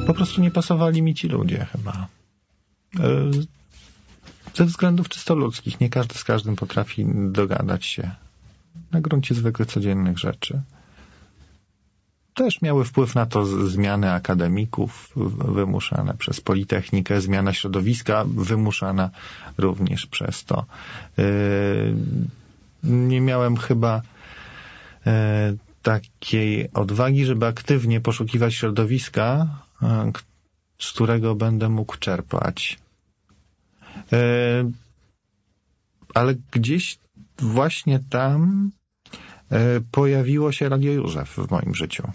Po prostu nie pasowali mi ci ludzie chyba. Ze względów czysto ludzkich. Nie każdy z każdym potrafi dogadać się na gruncie zwykłych, codziennych rzeczy. Też miały wpływ na to zmiany akademików wymuszane przez Politechnikę, zmiana środowiska wymuszana również przez to. Nie miałem chyba takiej odwagi, żeby aktywnie poszukiwać środowiska, z którego będę mógł czerpać. Ale gdzieś właśnie tam pojawiło się Radio Józef w moim życiu.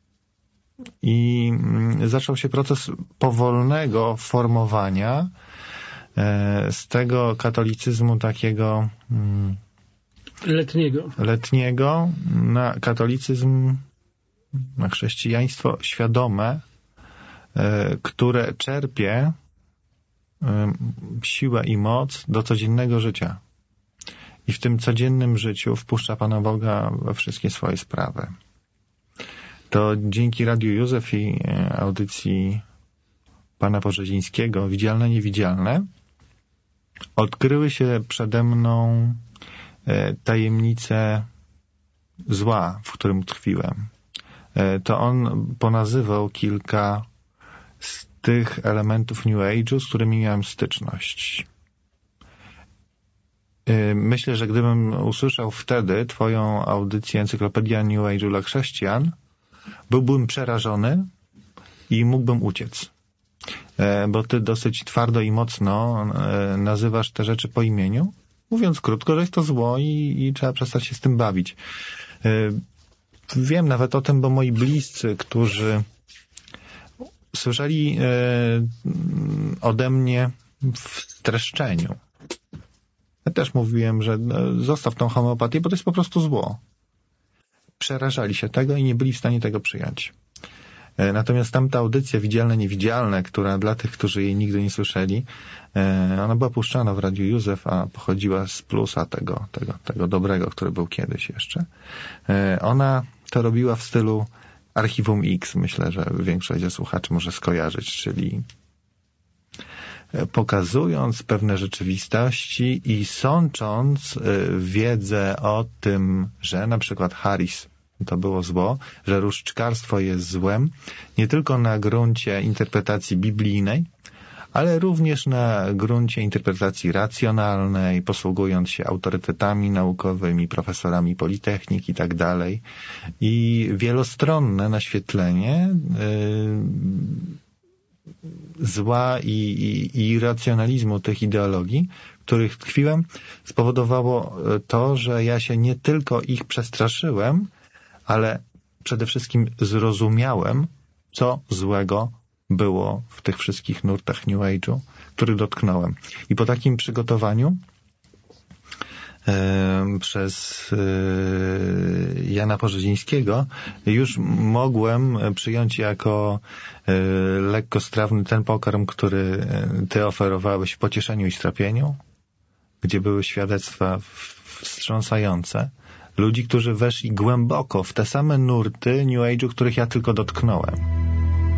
I zaczął się proces powolnego formowania z tego katolicyzmu takiego letniego na katolicyzm, na chrześcijaństwo świadome, które czerpie siłę i moc do codziennego życia. I w tym codziennym życiu wpuszcza Pana Boga we wszystkie swoje sprawy. To dzięki Radiu Józef i audycji Pana Porzezińskiego Widzialne, Niewidzialne odkryły się przede mną tajemnice zła, w którym tkwiłem. To on ponazywał kilka z tych elementów New Age'u, z którymi miałem styczność. Myślę, że gdybym usłyszał wtedy Twoją audycję Encyklopedia New Age'u dla chrześcijan, byłbym przerażony i mógłbym uciec. Bo Ty dosyć twardo i mocno nazywasz te rzeczy po imieniu, mówiąc krótko, że jest to zło i trzeba przestać się z tym bawić. Wiem nawet o tym, bo moi bliscy, którzy słyszeli ode mnie w streszczeniu. Ja też mówiłem, że zostaw tą homeopatię, bo to jest po prostu zło. Przerażali się tego i nie byli w stanie tego przyjąć. Natomiast tamta audycja Widzialne, Niewidzialne, która dla tych, którzy jej nigdy nie słyszeli, ona była puszczana w Radiu Józef, a pochodziła z plusa tego dobrego, który był kiedyś jeszcze. Ona to robiła w stylu Archiwum X. Myślę, że większość ze słuchaczy może skojarzyć, czyli pokazując pewne rzeczywistości i sącząc wiedzę o tym, że na przykład Harris to było zło, że różdżkarstwo jest złem, nie tylko na gruncie interpretacji biblijnej, ale również na gruncie interpretacji racjonalnej, posługując się autorytetami naukowymi, profesorami politechnik i tak dalej. I wielostronne naświetlenie zła i racjonalizmu tych ideologii, w których tkwiłem, spowodowało to, że ja się nie tylko ich przestraszyłem, ale przede wszystkim zrozumiałem, co złego było w tych wszystkich nurtach New Age'u, których dotknąłem. I po takim przygotowaniu przez Jana Porzezińskiego już mogłem przyjąć jako lekkostrawny ten pokarm, który Ty oferowałeś w Pocieszeniu i Strapieniu, gdzie były świadectwa wstrząsające ludzi, którzy weszli głęboko w te same nurty New Age'u, których ja tylko dotknąłem.